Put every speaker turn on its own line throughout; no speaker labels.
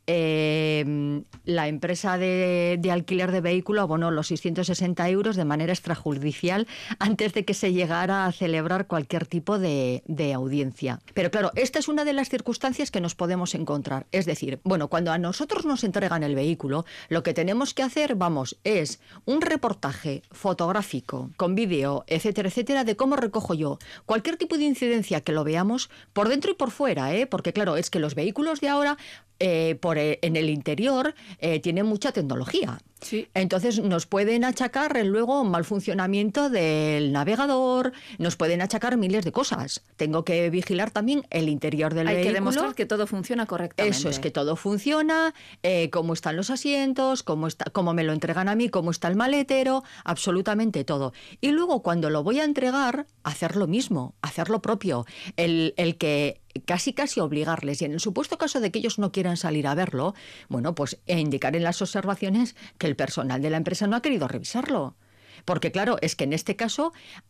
la empresa de alquiler de vehículo abonó los 660 euros de manera extrajudicial antes de que se llegara a celebrar cualquier tipo de audiencia. Pero claro, esta es una de las circunstancias que nos podemos encontrar. Es decir, bueno, cuando a nosotros nos entregan el vehículo, lo que tenemos que hacer, es un reportaje fotográfico, con vídeo, etcétera, etcétera, de cómo recojo yo cualquier tipo de incidencia que lo veamos por dentro y por fuera, porque claro, es que los vehículos de ahora en el interior tienen mucha tecnología.
Sí.
Entonces nos pueden achacar luego un mal funcionamiento del navegador, nos pueden achacar miles de cosas. Tengo que vigilar también el interior del vehículo.
Hay que demostrar que todo funciona correctamente.
Eso es, que todo funciona, cómo están los asientos, cómo me lo entregan a mí, cómo está el maletero, absolutamente todo. Y luego cuando lo voy a entregar, hacer lo mismo, hacer lo propio. El que casi obligarles, y en el supuesto caso de que ellos no quieran salir a verlo, pues indicar en las observaciones que el personal de la empresa no ha querido revisarlo. Porque claro, es que en este caso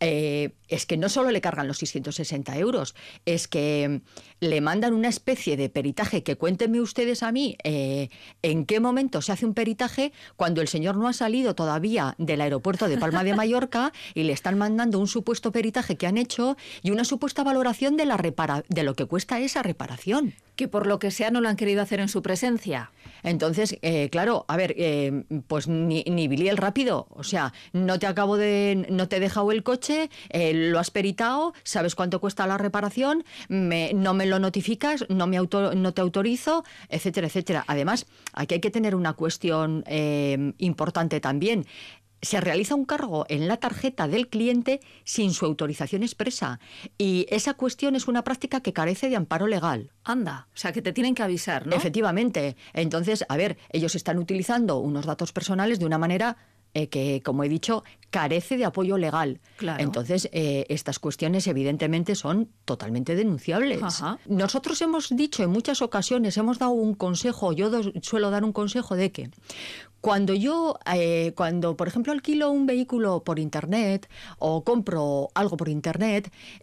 es que no solo le cargan los 660 euros, es que le mandan una especie de peritaje, que cuéntenme ustedes a mí en qué momento se hace un peritaje cuando el señor no ha salido todavía del aeropuerto de Palma de Mallorca y le están mandando un supuesto peritaje que han hecho y una supuesta valoración de lo que cuesta esa reparación.
Que por lo que sea no lo han querido hacer en su presencia.
Entonces, claro, a ver, pues ni Biliel rápido, o sea, no te he dejado el coche, lo has peritado, sabes cuánto cuesta la reparación, no me lo notificas, no te autorizo, etcétera, etcétera. Además, aquí hay que tener una cuestión importante también. Se realiza un cargo en la tarjeta del cliente sin su autorización expresa, y esa cuestión es una práctica que carece de amparo legal.
Anda, o sea que te tienen que avisar, ¿no?
Efectivamente. Entonces, a ver, ellos están utilizando unos datos personales de una manera que, como he dicho, carece de apoyo legal.
Claro.
Entonces, estas cuestiones evidentemente son totalmente denunciables.
Ajá.
Nosotros hemos dicho en muchas ocasiones, hemos dado un consejo, suelo dar un consejo de que cuando, por ejemplo, alquilo un vehículo por Internet o compro algo por Internet,